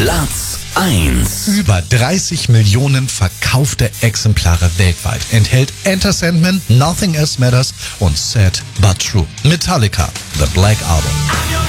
Platz 1. Über 30 Millionen verkaufte Exemplare weltweit enthält Enter Sandman, Nothing Else Matters und Sad But True. Metallica, The Black Album.